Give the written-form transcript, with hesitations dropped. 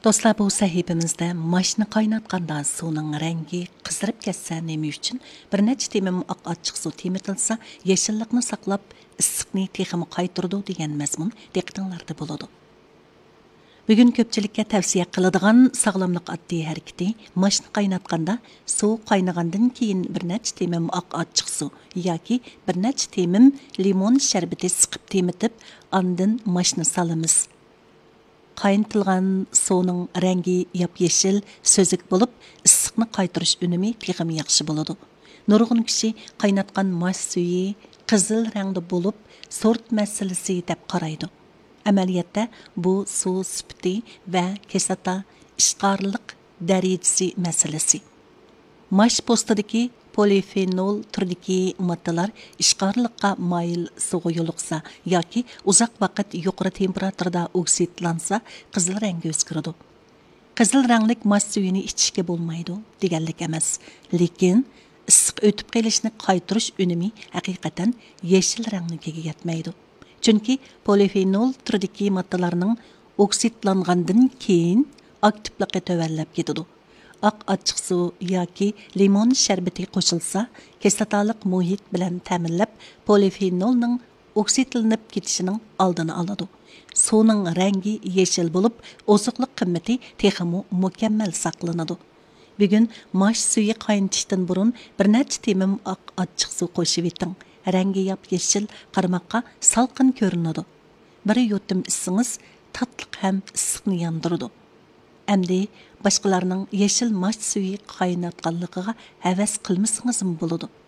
Dostlar, bu sahifamizda mashni qaynatganda suvning rangi qizarib ketsa nima uchun bir necha temim oq achchiq suv temitilsa yashillikni saqlab issiqni texmi qaytirdi degan mazmun diqqatinglarda bo'ladi. Bugun ko'pchilikka tavsiya qiladigan sog'lomlik oddiy harakati mashni qaynatganda suv qaynagandan keyin bir necha temim oq achchiq suv yoki bir necha temim limon sharbati siqib temitib, ondan mashni solamiz. Qaynatilgan suvning rangi yap-yeshil, so'zik bo'lib, issiqni qaytirish unumi texim yaxshi bo'ladi. Nurg'un kishi qaynatgan mash suvi qizil rangda bo'lib, sort masalasi deb qaraydi. Amaliyotda bu suv sifati va kislota ishqorliq darajasi masalasi. Mash postidagi polifenol turdagi moddalar ishqorliqqa moyil suvga yo'liqsa yoki uzoq vaqt yuqori temperaturada oksidlansa qizil rangga o'zgaradi. Qizil ranglik mash suyini ichishga bo'lmaydi deganlik emas, lekin issiq o'tib qolishni qaytirish unumi haqiqatan yashil rangnikiga yetmaydi. Chunki polifenol turdagi moddalarning oksidlangandan keyin aktivligi tövallab ketadi. Oq achchiq suv yoki limon sharbati qo'shilsa, kislotalik muhit bilan ta'minlab, polifenolning oksidlanib ketishining oldini oladi. Suvning rangi yashil bo'lib, oziqlik qimmati texmi mukammal saqlanadi. Bugun mash suvi qaynatishdan burun bir necha temim oq achchiq suv qo'shib eting. Rangi yap-yashil, qarmoqqa salqin ko'rinadi. Bir yutum issingiz tatliq ham issiqni yondiradi. Әмді башқаларның ешіл mash suvi qaynatqanligiga havas qilmasangiz bo'ladi.